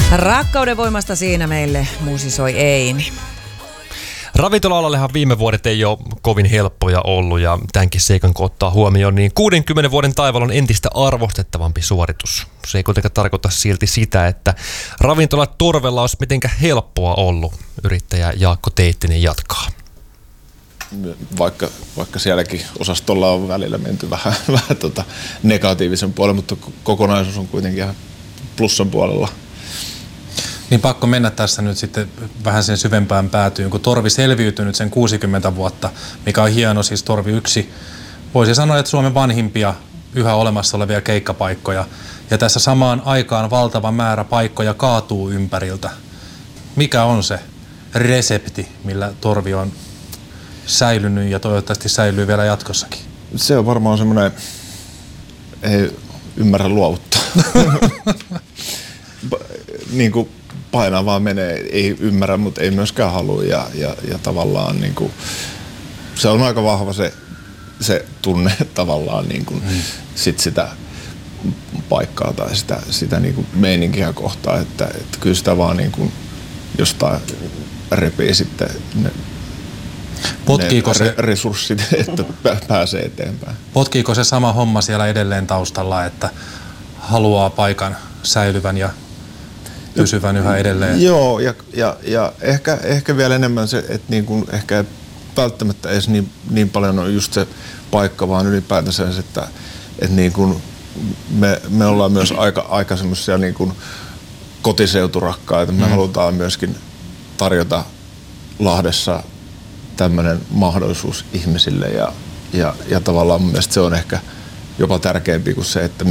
Rakkauden voimasta siinä meille musisoi Eini. Ravintola-alallehan viime vuodet ei ole kovin helppoja ollut ja tämänkin seikan kun ottaa huomioon, niin 60 vuoden taivaalla on entistä arvostettavampi suoritus. Se ei kuitenkaan tarkoita silti sitä, että ravintola Torvella olisi mitenkään helppoa ollut. Yrittäjä Jaakko Teittinen jatkaa. Vaikka sielläkin osastolla on välillä menty vähän negatiivisen puolella, mutta kokonaisuus on kuitenkin ihan plussan puolella. Niin pakko mennä tässä nyt sitten vähän sen syvempään päätyyn, kun Torvi selviytynyt sen 60 vuotta, mikä on hieno, siis Torvi 1. Voisi sanoa, että Suomen vanhimpia yhä olemassa olevia keikkapaikkoja. Ja tässä samaan aikaan valtava määrä paikkoja kaatuu ympäriltä. Mikä on se resepti, millä Torvi on säilynyt ja toivottavasti säilyy vielä jatkossakin? Se on varmaan semmoinen, ei ymmärrä luovuttaa. Niin kuin painaa vaan menee, ei ymmärrä, mutta ei myöskään halua ja tavallaan niin kuin, se on aika vahva se tunne tavallaan niin kuin sitä paikkaa tai sitä niin kuin meininkiä kohtaan, että kyllä sitä vaan niin kuin jostain repii sitten ne resurssit, että pääsee eteenpäin. Potkiiko se sama homma siellä edelleen taustalla, että haluaa paikan säilyvän ja pysyvän yhä edelleen? Joo, ja ehkä vielä enemmän se, että niin kuin ehkä välttämättä edes niin paljon on just se paikka, vaan ylipäätänsä se, että niin kuin me ollaan myös aika semmoisia niin kuin kotiseuturakkaita. Me halutaan myöskin tarjota Lahdessa tämmöinen mahdollisuus ihmisille ja tavallaan mun mielestä se on ehkä jopa tärkeämpi kuin se, että